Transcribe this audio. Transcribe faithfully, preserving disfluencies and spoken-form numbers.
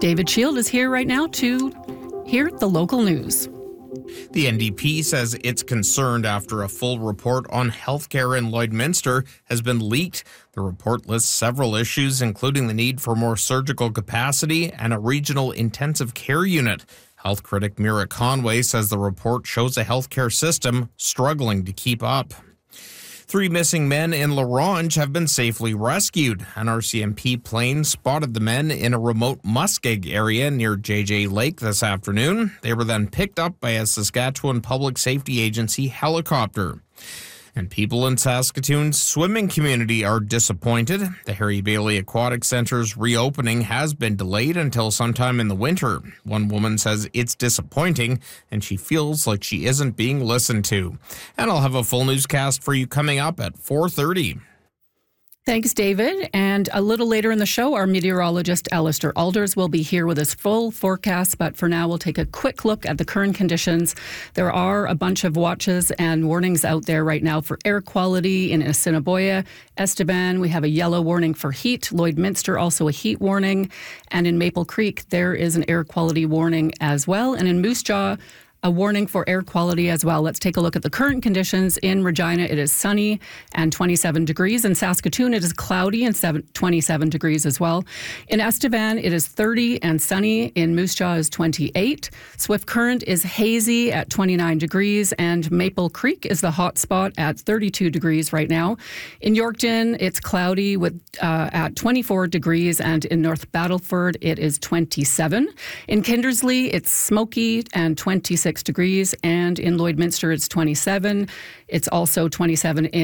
David Shield is here right now to hear the local news. The N D P says it's concerned after a full report on healthcare in Lloydminster has been leaked. The report lists several issues, including the need for more surgical capacity and a regional intensive care unit. Health critic Mira Conway says the report shows a healthcare system struggling to keep up. Three missing men in La Ronge have been safely rescued. An R C M P plane spotted the men in a remote muskeg area near J J Lake this afternoon. They were then picked up by a Saskatchewan Public Safety Agency helicopter. And people in Saskatoon's swimming community are disappointed. The Harry Bailey Aquatic Centre's reopening has been delayed until sometime in the winter. One woman says it's disappointing and she feels like she isn't being listened to. And I'll have a full newscast for you coming up at four thirty. Thanks, David. And a little later in the show, our meteorologist Alistair Alders will be here with his full forecast. But for now, we'll take a quick look at the current conditions. There are a bunch of watches and warnings out there right now for air quality in Assiniboia. Estevan, we have a yellow warning for heat. Lloydminster, also a heat warning. And in Maple Creek, there is an air quality warning as well. And in Moose Jaw, a warning for air quality as well. Let's take a look at the current conditions. In Regina, it is sunny and twenty-seven degrees. In Saskatoon, it is cloudy and twenty-seven degrees as well. In Estevan, it is thirty and sunny. In Moose Jaw is twenty-eight. Swift Current is hazy at twenty-nine degrees. And Maple Creek is the hot spot at thirty-two degrees right now. In Yorkton, it's cloudy with uh, at twenty-four degrees. And in North Battleford, it is twenty-seven. In Kindersley, it's smoky and twenty-six degrees, and in Lloydminster it's twenty-seven. It's also twenty-seven in